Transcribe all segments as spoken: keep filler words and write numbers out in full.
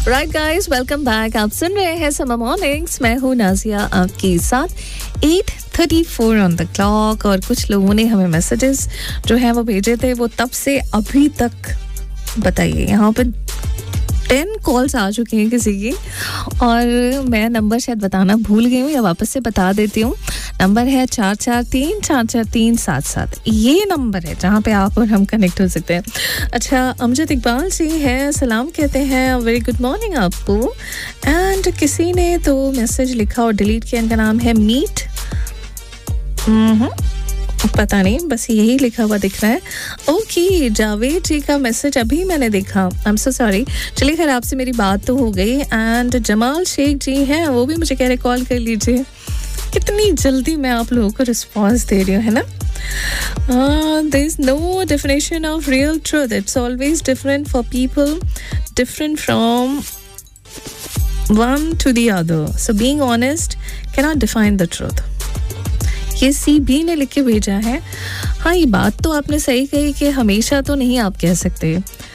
Right guys, welcome back. आप सुन रहे हैं समर मॉर्निंग्स। मैं हूँ नाजिया आपके साथ। Eight thirty four on the clock. और कुछ लोगों ने हमें मैसेजेस जो है वो भेजे थे, वो तब से अभी तक बताइए यहाँ पे टेन कॉल्स आ चुकी हैं किसी की, और मैं नंबर शायद बताना भूल गई हूँ या वापस से बता देती हूँ। नंबर है चार चार तीन चार चार तीन सात सात। ये नंबर है जहाँ पे आप और हम कनेक्ट हो सकते हैं। अच्छा, अमजद इकबाल जी हैं, सलाम कहते हैं, वेरी गुड मॉर्निंग आपको। एंड किसी ने तो मैसेज लिखा और डिलीट किया, इनका नाम है मीट, पता नहीं, बस यही लिखा हुआ दिख रहा है। ओके, जावेद जी का मैसेज अभी मैंने देखा, आई एम सो सॉरी। चलिए खैर, आपसे मेरी बात तो हो गई। एंड जमाल शेख जी हैं, वो भी मुझे कह रहे कॉल कर लीजिए। कितनी जल्दी मैं आप लोगों को रिस्पॉन्स दे रही हूँ, है ना। There is no definition of real truth, it's always different for people, different from one two the other, so being honest can not define the truth. ये सी बी ने लिख के भेजा है। हाँ, ये बात तो आपने सही कही कि हमेशा तो नहीं आप कह सकते।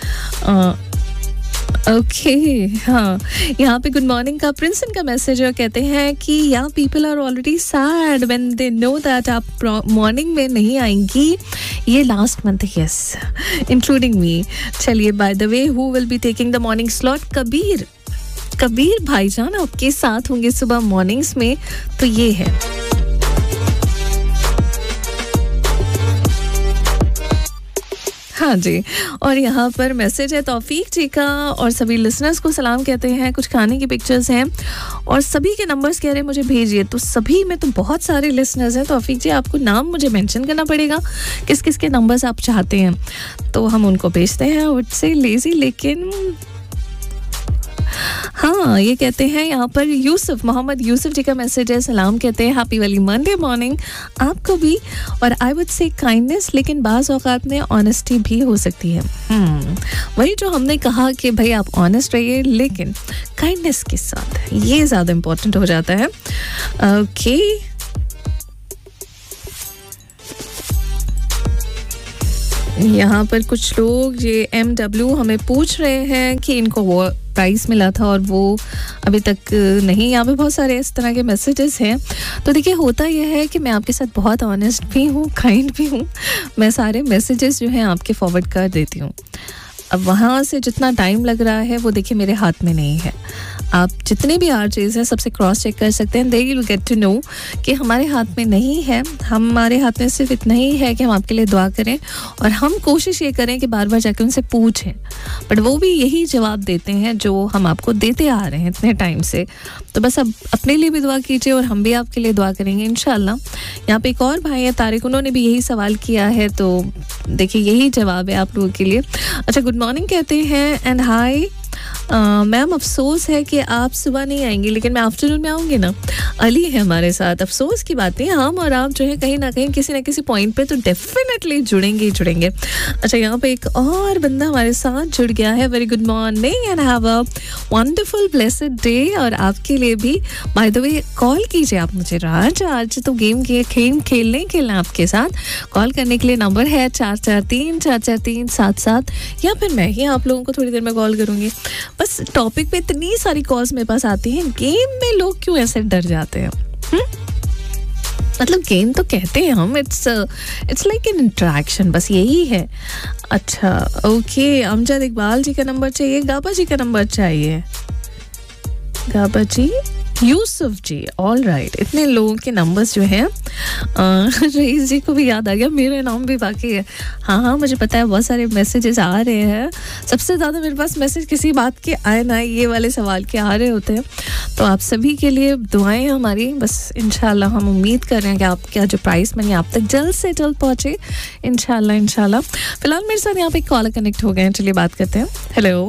ओके, हाँ, यहाँ पे गुड मॉर्निंग का प्रिंसन का मैसेज है, कहते हैं कि या people are already sad when they know that आप मॉर्निंग में नहीं आएंगी ये last month, yes, including me. चलिए, by the way, who will be taking the morning slot? Kabir Kabir भाईजान आपके साथ होंगे सुबह मॉर्निंग्स में, तो ये है। हाँ जी, और यहाँ पर मैसेज है तौफीक जी का, और सभी लिसनर्स को सलाम कहते हैं। कुछ खाने की पिक्चर्स हैं और सभी के नंबर्स कह रहे हैं मुझे भेजिए, तो सभी में तो बहुत सारे लिसनर्स हैं। तौफीक जी, आपको नाम मुझे मेंशन करना पड़ेगा, किस किस के नंबर्स आप चाहते हैं, तो हम उनको भेजते हैं। वुड से लेजी, लेकिन हाँ, ये कहते हैं यहाँ पर यूसुफ, मोहम्मद यूसुफ जी का मैसेज है, सलाम कहते हैं, हैप्पी वाली मंडे मॉर्निंग आपको भी। और आई वुड से काइंडनेस, लेकिन बाज़ औक़ात में ऑनेस्टी भी हो सकती है। hmm. वही जो हमने कहा कि भाई आप ऑनेस्ट रहिए, लेकिन काइंडनेस के साथ, ये ज़्यादा इम्पोर्टेंट हो जाता है। Okay okay. यहाँ पर कुछ लोग ये एम डब्ल्यू हमें पूछ रहे हैं कि इनको वो प्राइस मिला था और वो अभी तक नहीं। यहाँ पे बहुत सारे इस तरह के मैसेजेस हैं। तो देखिए, होता यह है कि मैं आपके साथ बहुत ऑनेस्ट भी हूँ, काइंड भी हूँ। मैं सारे मैसेजेस जो हैं आपके फॉरवर्ड कर देती हूँ। अब वहाँ से जितना टाइम लग रहा है वो देखिए मेरे हाथ में नहीं है। आप जितने भी आरजेस हैं सबसे क्रॉस चेक कर सकते हैं, दे you will get to know कि हमारे हाथ में नहीं है। हमारे हाथ में सिर्फ इतना ही है कि हम आपके लिए दुआ करें और हम कोशिश ये करें कि बार बार जाकर उनसे पूछें, बट वो भी यही जवाब देते हैं जो हम आपको देते आ रहे हैं इतने टाइम से। तो बस अब अपने लिए भी दुआ कीजिए और हम भी आपके लिए दुआ करेंगे इंशाल्लाह। यहाँ पे एक और भाई है तारिक, उन्होंने भी यही सवाल किया है, तो देखिए यही जवाब है आप लोगों के लिए। अच्छा, गुड मॉर्निंग कहते हैं एंड हाय मैम, अफसोस है कि आप सुबह नहीं आएंगी, लेकिन मैं आफ्टरनून में आऊँगी ना। अली है हमारे साथ, अफसोस की बात नहीं, हम और आप जो है कहीं ना कहीं किसी ना किसी पॉइंट पे तो डेफिनेटली जुड़ेंगे ही जुड़ेंगे। अच्छा, यहाँ पे एक और बंदा हमारे साथ जुड़ गया है। Very good morning and have a wonderful blessed day. और आपके लिए भी बाय द वे कॉल कीजिए आप मुझे। राज, आज तो गेम के गेम खेलने खेलना आपके साथ। कॉल करने के लिए नंबर है चार चार तीन चार चार तीन सात सात, या फिर मैं ही आप लोगों को थोड़ी देर में कॉल करूँगी। बस टॉपिक पे इतनी सारी कॉल्स मेरे पास आती हैं, गेम में लोग क्यों ऐसे डर जाते हैं? हुँ? मतलब गेम तो कहते हैं हम, it's it's like an interaction, बस यही है। अच्छा, ओके, अमजद इकबाल जी का नंबर चाहिए, गाबा जी का नंबर चाहिए, गाबा जी, यूसुफ जी, ऑल राइट। इतने लोगों के नंबर्स जो हैं, रईस जी को भी याद आ गया, मेरे नाम भी बाकी है। हाँ हाँ, मुझे पता है बहुत सारे मैसेजेस आ रहे हैं। सबसे ज़्यादा मेरे पास मैसेज किसी बात के आए ना ये वाले सवाल के आ रहे होते हैं। तो आप सभी के लिए दुआएं हमारी, बस इंशाल्लाह हम उम्मीद कर रहे हैं कि आपका जो प्राइस मनी आप तक जल्द से जल्द पहुँचे, इंशाल्लाह इंशाल्लाह। फिलहाल मेरे साथ यहाँ पे कॉल कनेक्ट हो गए हैं, चलिए बात करते हैं। हेलो,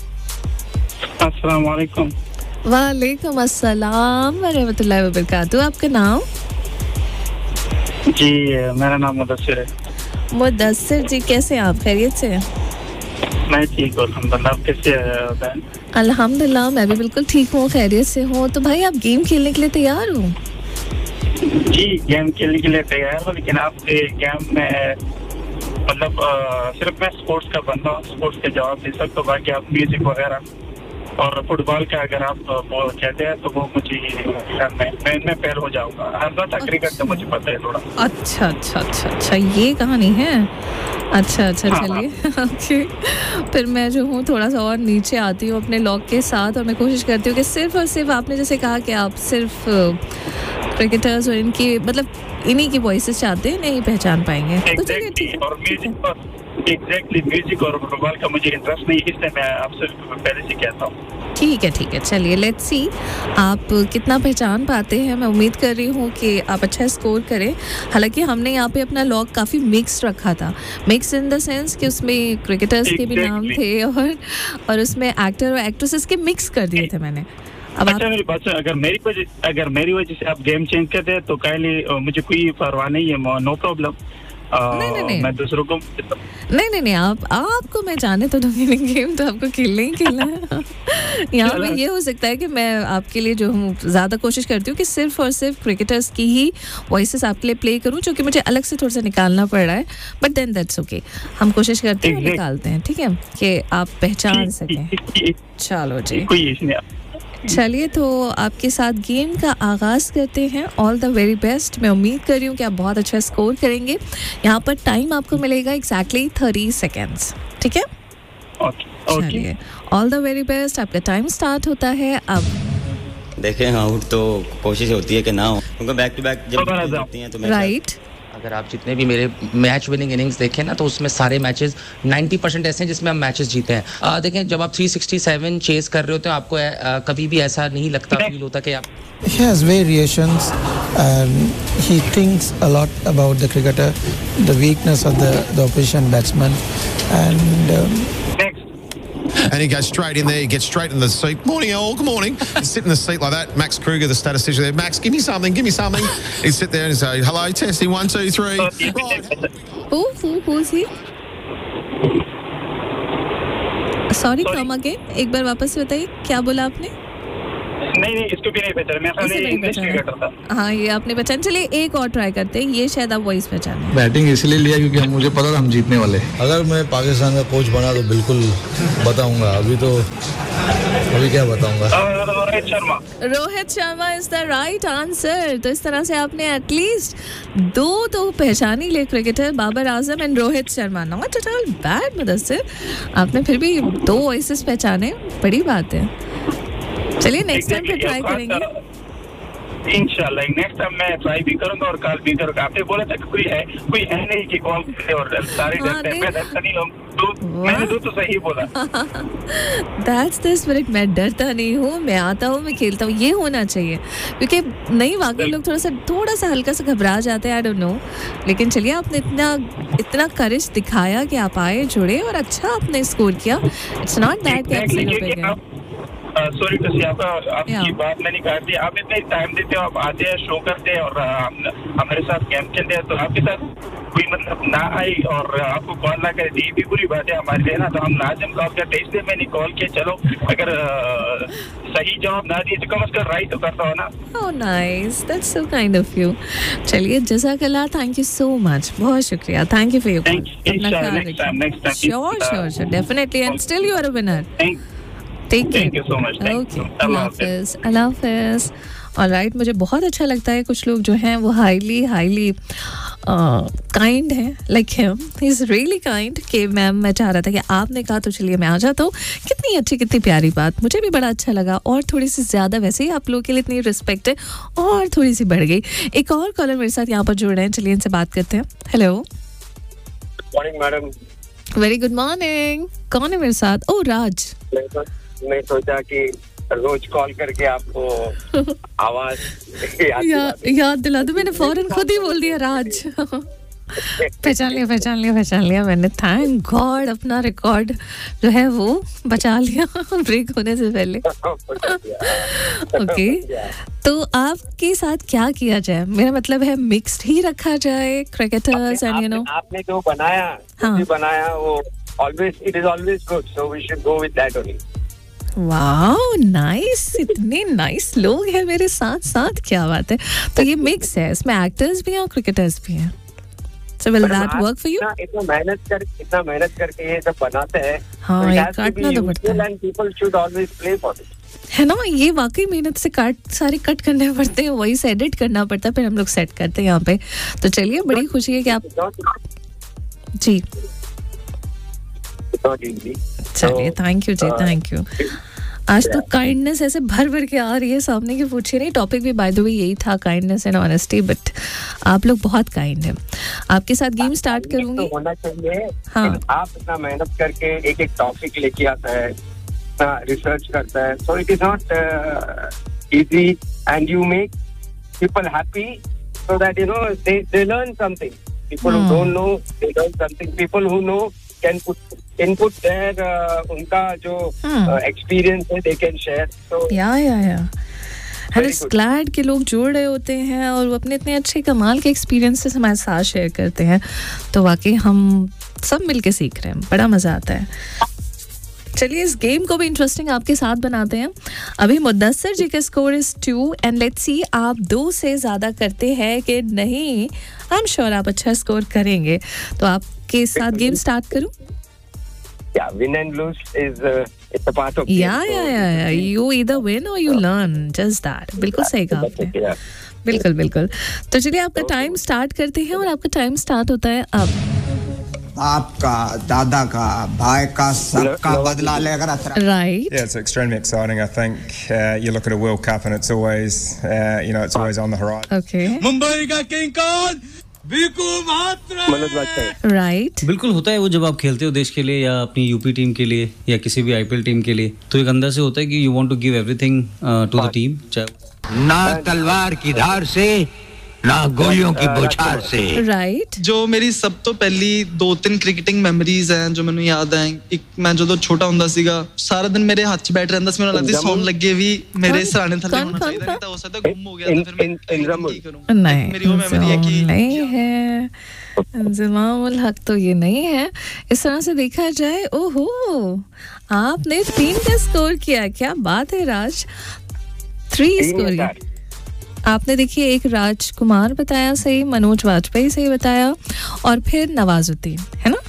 अस्सलाम वालेकुम। वालेकुम अस्सलाम व रहमतुल्लाहि व बरकातहू। आपका नाम? जी, मेरा नाम मुदस्सिर है। मुदस्सिर जी, कैसे हैं आप? खैरियत से? मैं ठीक हूँ अल्हम्दुलिल्लाह, आप कैसे हैं? अल्हम्दुलिल्लाह, मैं भी बिल्कुल ठीक हूँ, खैरियत से हूँ। तो भाई आप गेम खेलने के लिए तैयार हो? जी, गेम खेलने के लिए तैयार हूँ, लेकिन आपके गेम में मतलब सिर्फ मैं स्पोर्ट्स का बंदा हूँ, स्पोर्ट्स के जवाब दे सकता हूँ, बाकी आप म्यूजिक वगैरह और फुटबॉल का अगर आप वो कहते हैं तो वो मुझे मैं मैं मैं फेल हो जाऊंगा। हर क्रिकेट तो मुझे पता है थोड़ा। अच्छा अच्छा अच्छा अच्छा ये कहानी है। अच्छा अच्छा हाँ, चलिए ओके। फिर मैं जो हूँ थोड़ा सा और नीचे आती हूँ अपने लॉक के साथ और मैं कोशिश करती हूँ कि सिर्फ और सिर्फ आपने जैसे कहा कि आप सिर्फ क्रिकेटर्स और इनकी मतलब इन्हीं की वॉइसेस चाहते हैं, नहीं पहचान पाएंगे तो चलिए ठीक है। और म्यूजिक और एग्जैक्टली म्यूजिक और फुटबॉल का मुझे इंटरेस्ट नहीं, इसलिए मैं आपसे पहले से कहता हूँ। ठीक है ठीक है चलिए लेट्स सी आप कितना पहचान पाते हैं। मैं उम्मीद कर रही हूँ कि आप अच्छा स्कोर करें। हालांकि हमने यहाँ पे अपना लॉग काफ़ी मिक्स रखा था, मिक्स इन द सेंस कि उसमें क्रिकेटर्स के भी नाम थे और और उसमें एक्टर और एक्ट्रेसेस के मिक्स कर दिए थे मैंने। अब अच्छा मेरी बात अगर मेरी वजह अगर मेरी वजह से आप गेम चेंज कर दे तो काइंडली मुझे कोई परवाह नहीं है, नो प्रॉब्लम। नहीं नहीं नहीं मैं दूसरों को नहीं नहीं नहीं आप आपको मैं जाने तो दूंगी नहीं, गेम तो आपको खेलना ही खेलना है। यहाँ पे ये हो सकता है कि मैं आपके लिए जो हूँ ज़्यादा कोशिश करती हूँ कि सिर्फ और सिर्फ क्रिकेटर्स की ही वॉइसेस आपके लिए प्ले करूँ, जो कि मुझे अलग से थोड़ा सा निकालना पड़ रहा है, बट देन दैट्स ओके। हम कोशिश करते हैं निकालते हैं, ठीक है, कि आप पहचान सकें। चलो जी कोई इशू नहीं। चलिए तो आपके साथ गेम का आगाज़ करते हैं। All the very best. मैं उम्मीद कर रही हूँ कि आप बहुत अच्छा स्कोर करेंगे। यहाँ पर टाइम आपको मिलेगा एग्जैक्टली थर्टी सेकेंड्स, ठीक है? चलिए ऑल द वेरी बेस्ट। आपका टाइम स्टार्ट होता है अब। देखें आउट तो कोशिश होती है कि ना हो, क्योंकि बैक टू बैक जब होती हैं तो राइट। अगर आप जितने भी मेरे मैच विनिंग इनिंग्स देखें ना तो उसमें सारे मैचेस नब्बे परसेंट ऐसे हैं जिसमें हम मैचेस जीते हैं। आ, देखें जब आप तीन सौ सड़सठ चेस कर रहे होते हैं आपको आ, कभी भी ऐसा नहीं लगता फील होता कि आप He has variations and he thinks a lot about the cricketer, the weakness of the, the opposition batsman and um, and he goes straight in there. He gets straight in the seat. Morning, all. Good morning. He's sitting in the seat like that. Max Kruger, the statistician there. Max, give me something. Give me something. He'd sit there and say, "Hello, testing one, two, three." Right. Who, who, who's he? Sorry, come again. एक बार वापस बताइए क्या बोला आपने? नहीं नहीं इसको भी नहीं पहचाना, मैं खाली इंग्लिश क्रिकेटर था। हाँ ये आपने पहचान। चलिए एक और ट्राई करते हैं, ये शायद आप वॉइस पहचाने। बैटिंग इसलिए लिया क्योंकि हम मुझे पता था हम जीतने वाले। अगर मैं पाकिस्तान का कोच बना तो बिल्कुल बताऊंगा। अभी तो अभी क्या बताऊंगा। Rohit Sharma. Rohit Sharma is the right answer. तो इस तरह से आपने एटलीस्ट दो तो पहचान ही ले cricketer, Babar Azam and Rohit Sharma. Not at all bad Mudassir, आपने फिर भी दो वॉइसेस पहचाने, बड़ी बात है। चलिए नेक्स्ट टाइम पे ट्राई करेंगे इंशाल्लाह। नेक्स्ट टाइम मैं ट्राई भी करूंगा और कॉल भी करूंगा। आपने बोला था कि कोई है कोई है नहीं कि कॉल करे और सारे डरते हैं। मैं डरता नहीं हूँ, मैंने दो तो सही बोला। That's the spirit. मैं डरता नहीं हूँ, मैं आता हूँ, मैं खेलता हूँ, ये होना चाहिए। क्योंकि नहीं वाकई लोग थोड़ा सा थोड़ा सा हल्का सा घबरा जाते हैं, आई डोंट नो। लेकिन चलिए आपने इतना इतना करेज दिखाया कि आप आए, जुड़े और अच्छा आपने स्कोर किया। इट्स नॉट दैट कि आप जीरो पे गए। सॉरी टू सी आपका आपकी बात मैंने काट दी। आप इतने टाइम देते हो, आप आते हैं, शो करते हैं और हमारे साथ गेम खेलते हैं, तो आपके साथ कोई मतलब ना आई और आपको कॉल ना करे ये भी बुरी बात है हमारे लिए ना। तो हम नाजिम कॉल करते, इसलिए मैंने कॉल किया। चलो अगर सही जवाब ना दिए तो कम से कम राइट तो करता हो ना। Oh nice, that's so kind of you. चलिए जज़ाकल्लाह, थैंक यू सो मच, बहुत शुक्रिया। Thank you for your call. Sure sure sure definitely and still you are a winner. Take care. Thank you so much. Thank okay. you. Allah Hafiz. Allah Hafiz. All right. मुझे बहुत अच्छा लगता है कुछ लोग जो हैं वो हाईली हाईली काइंड हैं, like him he is really kind. कि मैम मैं चाह रहा था कि आपने कहा तो चलिए मैं आ जाता हूँ। कितनी अच्छी कितनी प्यारी बात, मुझे भी बड़ा अच्छा लगा। और थोड़ी सी ज़्यादा वैसे ही आप लोगों के लिए इतनी रिस्पेक्ट है और थोड़ी सी बढ़ गई। एक और कॉलर मेरे साथ यहाँ पर जुड़ रहे हैं, चलिए इनसे बात करते हैं। Hello, morning madam. Very good morning. कौन है मेरे साथ? ओ राज। मैं सोचा कि रोज कॉल करके आपको आवाज या, याद दिला दो। मैंने फौरन खुद ही बोल दिया राज। पहचान लिया पहचान लिया पहचान लिया मैंने। थैंक गॉड अपना रिकॉर्ड जो है वो बचा लिया ब्रेक होने से पहले। ओके तो आपके साथ क्या किया जाए? मेरा मतलब है मिक्स्ड ही रखा जाए क्रिकेटर्स एंड यू नो। आपने जो बनाया हाँ बनाया वो always it is always good, so we should go with that only. Wow nice, इतने नाइस लोग हैं मेरे साथ साथ, क्या बात है। तो ये मिक्स है, इसमें एक्टर्स भी हैं और क्रिकेटर्स भी हैं। So will that work for you? इतना मेहनत कर इतना मेहनत करके ये सब बनाते हैं. हाँ, ये काटना तो पड़ता है. And people should always play for it. है ना, ये वाकई मेहनत से काट सारे कट करने पड़ते हैं, वही से एडिट करना पड़ता है, फिर हम लोग सेट करते हैं यहाँ पे. तो चलिए, बड़ी खुशी है कि आप जी चलिए, thank you ji, thank you. आज तो काइंडनेस ऐसे भर भर के आ रही है सामने की. पूछे नहीं, टॉपिक भी बाय द वे यही था, काइंडनेस एंड ऑनेस्टी. बट आप लोग बहुत काइंड हैं. आपके साथ गेम स्टार्ट करूंगी. होना चाहिए. हाँ, आप इतना मेहनत करके एक एक टॉपिक लेके आता है, रिसर्च करता है, so it is not easy and you make people happy so that you know they they learn something. People who don't know they learn something. People who know can put input there उनका जो experience है they can share. सो या या या I am glad कि लोग जुड़ रहे होते हैं और वो अपने इतने अच्छे कमाल के एक्सपीरियंसेस हमारे साथ शेयर करते हैं. तो वाकई हम सब मिलके सीख रहे हैं, बड़ा मजा आता है. चलिए, इस गेम को भी इंटरेस्टिंग आपके साथ बनाते हैं. अभी मुद्दसर जी का score is to and let's see आप दो से ज्यादा करते हैं कि नहीं. आई एम श्योर आप अच्छा स्कोर करेंगे. तो आपके साथ गेम स्टार्ट करूं? Yeah, win and lose is uh, it's a part of. Yeah, yeah, yeah, yeah. You either win or you learn. Just that. बिल्कुल सही कहा आपने. बिल्कुल बिल्कुल. तो चलिए, आपका टाइम स्टार्ट करते हैं और आपका टाइम स्टार्ट होता है अब. आपका, दादा का, भाई का, सबका बदला लेकर आता है. Right. Yeah, it's extremely exciting. I think uh, you look at a World Cup and it's always, uh, you know, it's always on the horizon. Okay. Mumbai का किंग कौन? राइट. बिल्कुल होता है वो, जब आप खेलते हो देश के लिए या अपनी यूपी टीम के लिए या किसी भी आईपीएल टीम के लिए, तो एक अंदर से होता है कि you want to give everything to the team. ना तलवार की धार से, ना गोलियों की बौछार से. राइट. जो मेरी सब तो पहली दो तीन क्रिकेटिंग मैमरीज हैं जो ਮੈਨੂੰ याद है. एक मैं ਜਦੋਂ ਛੋਟਾ ਹੁੰਦਾ ਸੀਗਾ, ਸਾਰਾ ਦਿਨ ਮੇਰੇ ਹੱਥ 'ਚ ਬੈਠ ਰਹਿੰਦਾ ਸੀ. ਮੈਨੂੰ ਲੱਗਦਾ ਸੌਣ ਲੱਗੇ ਵੀ ਮੇਰੇ ਸਰਾਣੇ ਥੱਲੇ ਹੋਣਾ ਚਾਹੀਦਾ, ਨਹੀਂ ਤਾਂ ਹੋ ਸਕਦਾ ਗੁੰਮ ਹੋ ਗਿਆ ਤਾਂ ਫਿਰ ਮੈਂ ਕੀ ਕਰੂੰ. नहीं, मेरी वो मेमोरी है कि नहीं है. इंज़मामुल हक तो ये नहीं है. इस तरह से देखा जाए, ओहो, आपने तीन का स्कोर किया. क्या बात है राज, थ्री स्कोर किया आपने. देखिए, एक राजकुमार बताया सही, मनोज वाजपेयी सही बताया, और फिर नवाजुद्दीन, है ना.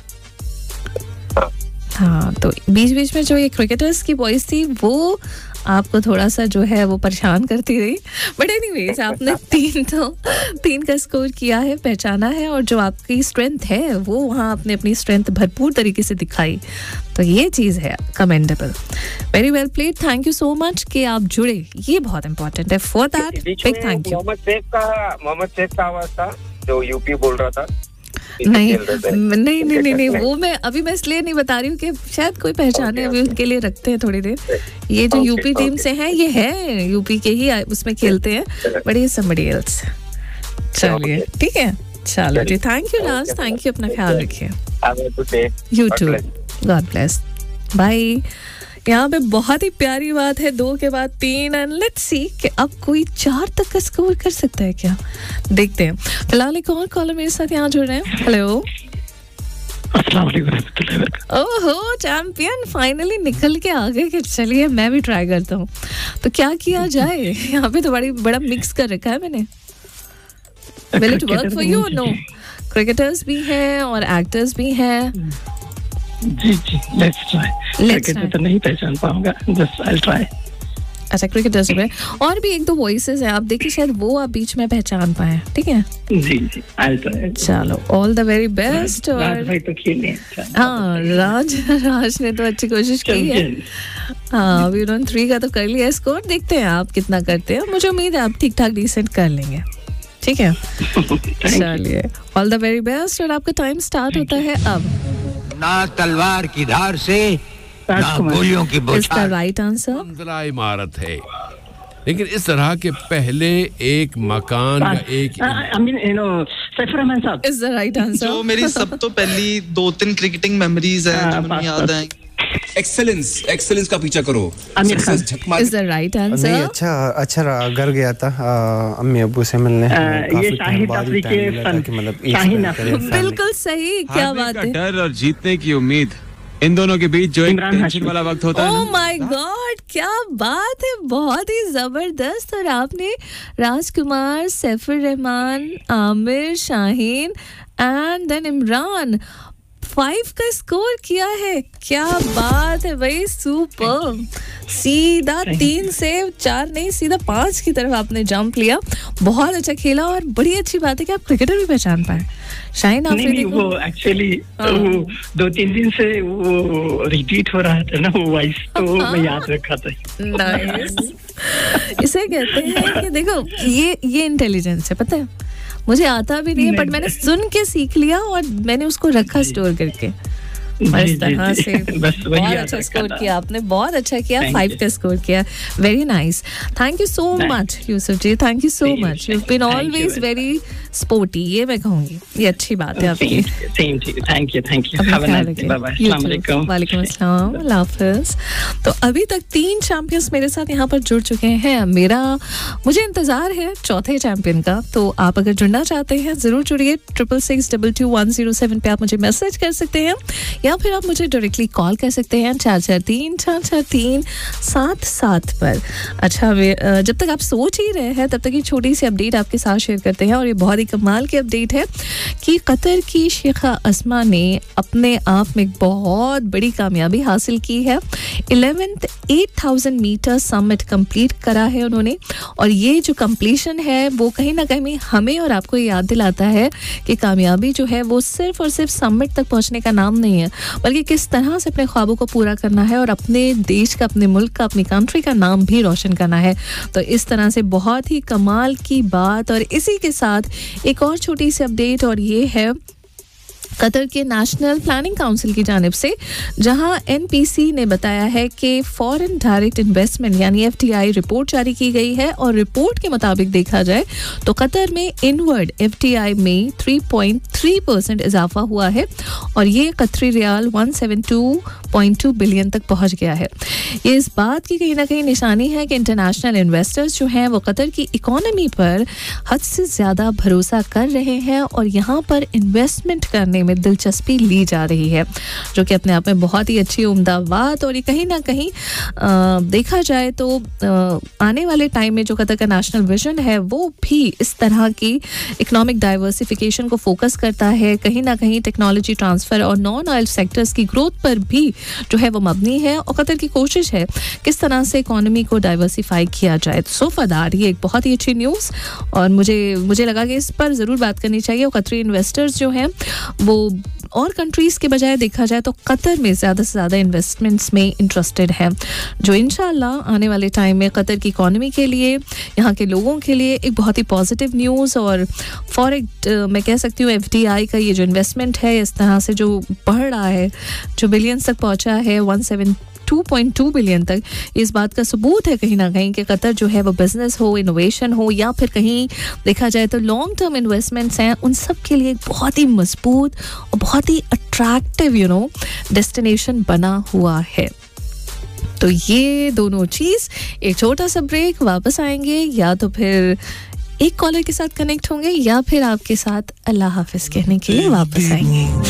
हाँ, तो बीच बीच में जो ये क्रिकेटर्स की वॉइस थी वो आपको थोड़ा सा जो है वो परेशान करती रही. बट एनीवेज, आपने तीन तो तीन का स्कोर किया है, पहचाना है, और जो आपकी स्ट्रेंथ है वो वहाँ आपने अपनी स्ट्रेंथ भरपूर तरीके से दिखाई. तो ये चीज़ है commendable. Very well played. Thank you so much कि आप जुड़े, ये बहुत इंपॉर्टेंट है. For that big thank you. Mohammad Saif का मोहम्मद सैफ का आवाज था जो यूपी बोल रहा था. नहीं नहीं नहीं नहीं नहीं वो मैं अभी मैं इसलिए नहीं बता रही हूँ कि शायद कोई पहचाने, अभी उनके लिए रखते हैं थोड़ी देर. ये जो यूपी टीम से हैं, ये है यूपी के ही, उसमें खेलते हैं, बट ये somebody else. चलिए, ठीक है, चलो जी. Thank you Raj, thank you. अपना ख्याल रखिए. You to. God bless. Bye. यहाँ पे बहुत ही प्यारी बात है, दो के बाद तीन एंड लेट्स सी कि अब कोई चार तक का स्कोर कर सकता है क्या, देखते हैं. फिलहाल एक और कॉलर मेरे साथ यहाँ जुड़ रहे हैं. हेलो, ओहो चैंपियन, फाइनली निकल के आ गए कि चलिए मैं भी ट्राई करता हूँ. तो क्या किया जाए, यहाँ पे तो बड़ी बड़ा मिक्स कर रखा है मैंने. Will it work for you? No, cricketers भी हैं और एक्टर्स भी हैं. जी जी, लेट्स ट्राई. क्रिकेटर तो नहीं पहचान पाऊंगा, जस्ट आई विल ट्राई. अच्छा, क्रिकेटर्स में और भी एक दो वॉइसेस हैं, आप देखिए शायद वो आप बीच में पहचान पाए. ठीक है जी जी, आई विल ट्राई. चलो, ऑल द वेरी बेस्ट. और राज भाई तो खेले. हाँ, राज राज ने तो अच्छी कोशिश की है. हाँ, अभी उन्होंने थ्री का तो कर लिया स्कोर. देखते हैं आप कितना करते हैं. मुझे उम्मीद है आप ठीक ठाक डिसेंट कर लेंगे. ठीक है, चलिए, ऑल द वेरी बेस्ट. और आपका टाइम स्टार्ट होता है अब. ना तलवार की धार से, ना गोलियों की बौछार. Right answer. मंजिला इमारत है, लेकिन इस तरह के पहले एक मकान का एक I mean you know Saifur Rahman साहब इज द राइट आंसर. जो मेरी सब तो पहली दो तीन क्रिकेटिंग मेमोरीज हैं जो मुझे याद हैं. एक्सेलेंस एक्सेलेंस का पीछा करो. Is the right answer. नहीं, अच्छा अच्छा घर गया था अम्मी अब्बू से मिलने. ये शाहिद अफरी के फन, शाहीन अफरी. बिल्कुल सही. क्या बात है. डर और जीतने की उम्मीद, इन दोनों के बीच जो एक टेंशन वाला वक्त होता है. ओह माय गॉड, क्या बात है, बहुत ही जबरदस्त. और आपने राजकुमार, Saifur Rahman, Aamir, Shaheen and then Imran five का स्कोर किया है। क्या बात है भाई, सुपर। सीधा तीन से चार नहीं, सीधा पांच की तरफ आपने जंप लिया। बहुत अच्छा खेला और बड़ी अच्छी बात है कि आप क्रिकेटर भी पहचान पाए। शाहीन आफरीदी को वो एक्चुअली वो दो तीन दिन से वो रिपीट हो रहा था ना वो वॉइस, तो मैं याद रखा था। नाइस। इसे कहते हैं कि देखो ये ये इंटेलिजेंस है, पता है मुझे आता भी नहीं है, बट मैंने सुन के सीख लिया और मैंने उसको रखा स्टोर करके। इस तरह से बहुत अच्छा स्कोर किया आपने, बहुत अच्छा किया। फाइव का स्कोर किया, very nice. Thank you so much Yusuf ji, thank you so much. You been always very sporty, ये मैं कहूंगी, ये अच्छी बात है आपकी। थैंक यू थैंक यू वालेकुम अस्सलाम, अल्लाह हाफिज। तो अभी तक तीन चैंपियंस मेरे साथ यहाँ पर जुड़ चुके हैं। मेरा मुझे इंतजार है चौथे चैंपियन का, तो आप अगर जुड़ना चाहते हैं जरूर जुड़िए। Triple six double two one zero seven पे आप मुझे मैसेज कर सकते हैं या फिर आप मुझे डायरेक्टली कॉल कर सकते हैं चार चार तीन चार चार तीन सात सात पर। अच्छा, जब तक आप सोच ही रहे हैं तब तक ये छोटी सी अपडेट आपके साथ शेयर करते हैं, और ये बहुत ही कमाल की अपडेट है कि कतर की शेखा अस्मा ने अपने आप में एक बहुत बड़ी कामयाबी हासिल की है। Eleventh eight thousand metre summit complete करा है उन्होंने, और ये जो कंप्लीशन है वो कहीं ना कहीं हमें और आपको याद दिलाता है कि कामयाबी जो है वो सिर्फ और सिर्फ समिट तक पहुंचने का नाम नहीं है, बल्कि किस तरह से अपने ख्वाबों को पूरा करना है और अपने देश का, अपने मुल्क का, अपनी कंट्री का नाम भी रोशन करना है। तो इस तरह से बहुत ही कमाल की बात। और इसी के साथ एक और छोटी सी अपडेट, और ये है कतर के नेशनल प्लानिंग काउंसिल की जानिब से, जहां एनपीसी ने बताया है कि फॉरेन डायरेक्ट इन्वेस्टमेंट यानी एफडीआई रिपोर्ट जारी की गई है, और रिपोर्ट के मुताबिक देखा जाए तो कतर में इनवर्ड एफडीआई में तीन पॉइंट तीन परसेंट इजाफा हुआ है, और ये कतरी रियाल एक सौ बहत्तर पॉइंट दो बिलियन तक पहुंच गया है। ये इस बात की कहीं ना कहीं निशानी है कि इंटरनेशनल इन्वेस्टर्स जो हैं वो कतर की इकोनॉमी पर हद से ज़्यादा भरोसा कर रहे हैं और यहाँ पर इन्वेस्टमेंट करने में दिलचस्पी ली जा रही है, जो कि अपने आप में बहुत ही अच्छी उम्दा बात। और ये कहीं ना कहीं आ, देखा जाए तो आ, आने वाले टाइम में जो कतर का नेशनल विजन है वो भी इस तरह की इकोनॉमिक डाइवर्सिफिकेशन को फोकस करता है, कहीं ना कहीं टेक्नोलॉजी ट्रांसफ़र और नॉन ऑयल सेक्टर्स की ग्रोथ पर भी जो है वो मबनी है, और कतर की कोशिश है किस तरह से इकोनॉमी को डाइवर्सिफाई किया जाए। तो सोफादार ये एक बहुत ही अच्छी न्यूज़, और मुझे मुझे लगा कि इस पर ज़रूर बात करनी चाहिए। और कतरी इन्वेस्टर्स जो हैं वो और कंट्रीज़ के बजाय देखा जाए तो कतर में ज़्यादा से ज़्यादा इन्वेस्टमेंट्स में इंटरेस्टेड है, जो इंशाल्लाह आने वाले टाइम में कतर की इकोनॉमी के लिए, यहाँ के लोगों के लिए एक बहुत ही पॉजिटिव न्यूज़। और फॉर एक मैं कह सकती हूँ एफडीआई का ये जो इन्वेस्टमेंट है इस तरह से जो बढ़ रहा है, जो बिलियंस तक पहुँचा है एक सौ सतहत्तर पॉइंट दो बिलियन तक, इस बात का सबूत है कहीं ना कहीं कि कतर जो है वो बिजनेस हो, इनोवेशन हो, या फिर कहीं देखा जाए तो लॉन्ग टर्म इन्वेस्टमेंट्स हैं, उन सब के लिए एक बहुत ही मजबूत और बहुत ही अट्रैक्टिव यू नो डेस्टिनेशन बना हुआ है। तो ये दोनों चीज़, एक छोटा सा ब्रेक, वापस आएंगे या तो फिर एक कॉलर के साथ कनेक्ट होंगे या फिर आपके साथ अल्लाह हाफिज़ कहने के लिए वापस आएंगे।